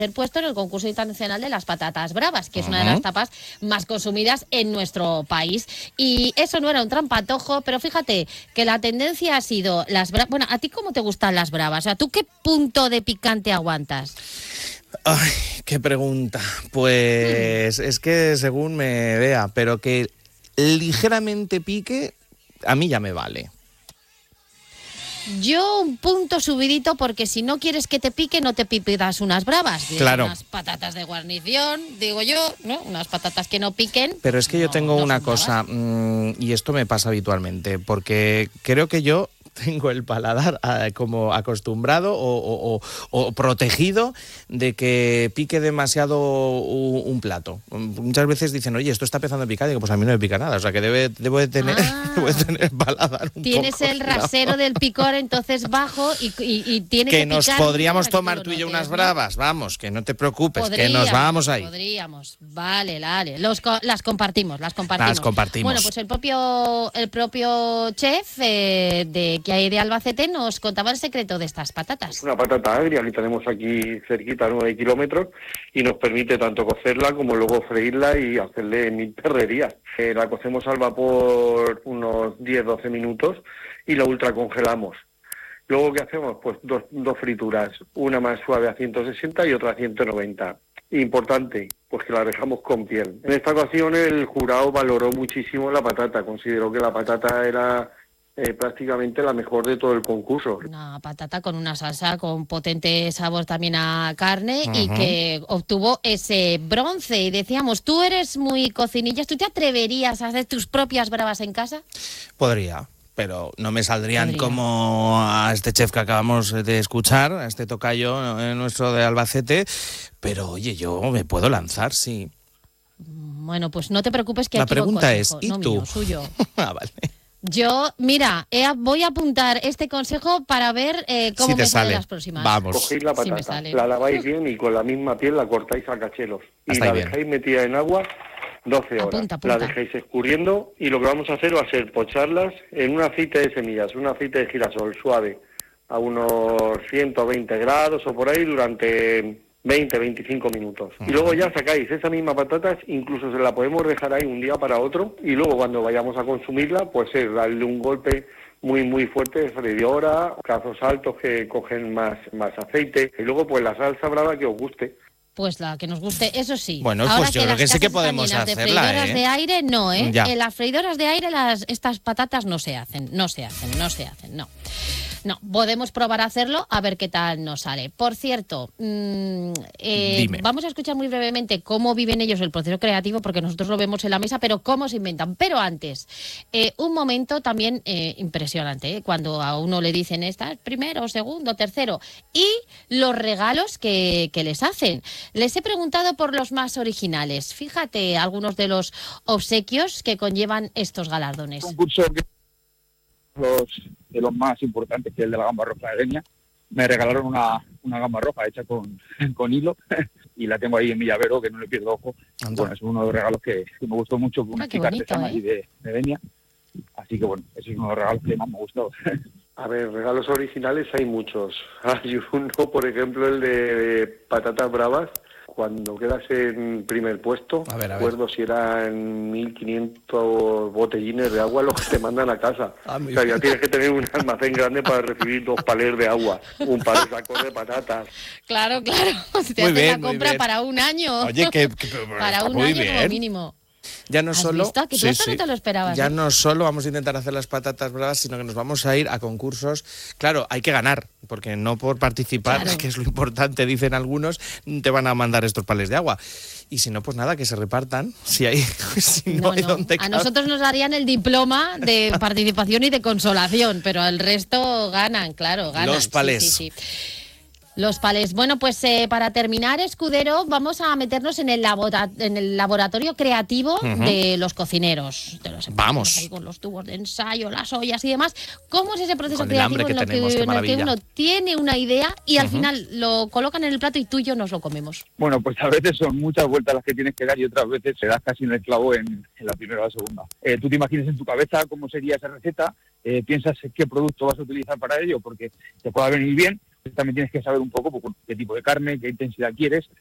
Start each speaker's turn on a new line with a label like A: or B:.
A: puesto en el concurso internacional de las patatas bravas, que es una de las tapas más consumidas en nuestro país. Y eso no era un trampatojo, pero fíjate que la tendencia ha sido las bravas. Bueno, ¿a ti cómo te gustan las bravas? O sea, ¿tú qué punto de picante aguantas?
B: Ay, qué pregunta. Pues es que según me vea, pero que ligeramente pique, a mí ya me vale.
A: Yo un punto subidito, porque si no quieres que te pique, no te pidas unas bravas.
B: Claro.
A: Unas patatas de guarnición, digo yo, ¿no? Unas patatas que no piquen.
B: Pero es que yo tengo una cosa, y esto me pasa habitualmente, porque creo que yo tengo el paladar como acostumbrado o protegido de que pique demasiado un plato. Muchas veces dicen, oye, esto está empezando a picar, y digo, pues a mí no me pica nada, o sea que debo de tener el paladar un
A: Tienes
B: poco
A: el rasero del picor entonces bajo y tiene
B: que nos
A: picar
B: podríamos
A: mucho,
B: tomar
A: que
B: tú y yo
A: notes,
B: unas
A: ¿no?
B: bravas, vamos, que no te preocupes, que nos vamos ahí.
A: Podríamos, vale. Las compartimos.
B: Las compartimos.
A: Bueno, pues el propio chef de que hay de Albacete nos contaba el secreto de estas patatas.
C: Es una patata agria que tenemos aquí cerquita, 9 kilómetros, y nos permite tanto cocerla como luego freírla y hacerle mil perrerías. La cocemos al vapor unos 10-12 minutos y la ultracongelamos. Luego, ¿qué hacemos? Pues dos frituras, una más suave a 160 y otra a 190. Importante, pues que la dejamos con piel. En esta ocasión el jurado valoró muchísimo la patata, consideró que la patata era prácticamente la mejor de todo el concurso.
A: Una patata con una salsa con potente sabor también a carne y que obtuvo ese bronce. Y decíamos, tú eres muy cocinillas, ¿tú te atreverías a hacer tus propias bravas en casa?
B: Podría, pero no me saldrían como a este chef que acabamos de escuchar, a este tocayo nuestro de Albacete, pero oye, yo me puedo lanzar, sí.
A: Bueno, pues no te preocupes que
B: la
A: aquí
B: pregunta es, ¿y
A: no
B: tú?
A: Mío, suyo.
B: Vale.
A: Yo, mira, voy a apuntar este consejo para ver cómo me salen las próximas.
B: Vamos.
C: Cogéis la patata, la laváis bien y con la misma piel la cortáis a cachelos. Y la dejáis metida en agua 12 horas.
A: Apunta.
C: La dejáis escurriendo y lo que vamos a hacer va a ser pocharlas en un aceite de semillas, un aceite de girasol suave, a unos 120 grados o por ahí durante 20-25 minutos. Y luego ya sacáis esa misma patatas, incluso se la podemos dejar ahí un día para otro, y luego cuando vayamos a consumirla, pues es darle un golpe muy muy fuerte de freidora, cazos altos que cogen más aceite, y luego pues la salsa brava que os guste.
A: Pues la que nos guste, eso sí.
B: Bueno,
A: ahora
B: pues yo creo que sí que podemos hacerla,
A: de freidoras de aire, no, ¿eh?
B: Ya.
A: En las freidoras de aire estas patatas no se hacen, no. No, podemos probar a hacerlo a ver qué tal nos sale. Por cierto, vamos a escuchar muy brevemente cómo viven ellos el proceso creativo, porque nosotros lo vemos en la mesa, pero cómo se inventan. Pero antes, un momento también impresionante, cuando a uno le dicen esta es primero, segundo, tercero, y los regalos que les hacen. Les he preguntado por los más originales. Fíjate algunos de los obsequios que conllevan estos galardones.
D: Concurso de los más importantes, que es el de la gamba roja de Denia. Me regalaron una gamba roja hecha con hilo y la tengo ahí en mi llavero, que no le pierdo ojo. Bueno, es uno de los regalos que me gustó mucho, con una chica artesana ahí de Denia. Así que bueno, ese es uno de los regalos que más me gustó.
C: A ver, regalos originales hay muchos. Hay uno, por ejemplo, el de patatas bravas. Cuando quedas en primer puesto, no recuerdo si eran 1.500 botellines de agua los que te mandan a casa. O sea, ya tienes que tener un almacén grande para recibir 2 palés de agua, un par de sacos de patatas.
A: Claro. Te hacen la compra para un año.
B: Oye,
A: para un año como mínimo.
B: Ya no solo,
A: visto? Que tú esto no te lo esperabas.
B: Ya no solo vamos a intentar hacer las patatas bravas, sino que nos vamos a ir a concursos. Claro, hay que ganar, porque no por participar, que es lo importante, dicen algunos, te van a mandar estos pales de agua. Y si no, pues nada, que se repartan. Si hay, no.
A: A nosotros nos darían el diploma de participación y de consolación, pero el resto ganan, claro, ganan.
B: Los palés.
A: Sí. Los palés. Bueno, pues para terminar, Escudero, vamos a meternos en el laboratorio creativo de los cocineros. Vamos. Ahí con los tubos de ensayo, las ollas y demás. ¿Cómo es ese proceso creativo en el que uno tiene una idea y al final lo colocan en el plato y tú y yo nos lo comemos?
D: Bueno, pues a veces son muchas vueltas las que tienes que dar y otras veces se das casi en el clavo en la primera o la segunda. Tú te imaginas en tu cabeza cómo sería esa receta, piensas qué producto vas a utilizar para ello, porque te pueda venir bien, también tienes que saber un poco qué tipo de carne, qué intensidad quieres,